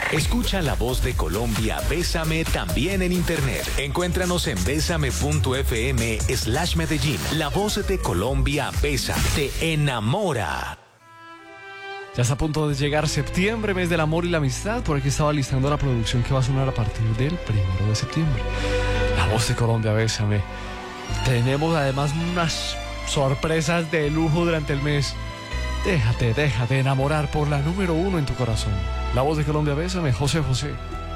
Escucha La Voz de Colombia, Bésame también en internet. Encuéntranos en besame.fm/Medellín. La Voz de Colombia, Bésame, te enamora. Ya está a punto de llegar septiembre, mes del amor y la amistad. Por aquí estaba listando la producción que va a sonar a partir del 1 de septiembre. La Voz de Colombia, Bésame. Tenemos además unas sorpresas de lujo durante el mes. Déjate enamorar por la número 1 en tu corazón. La Voz de Colombia, Bésame, José José.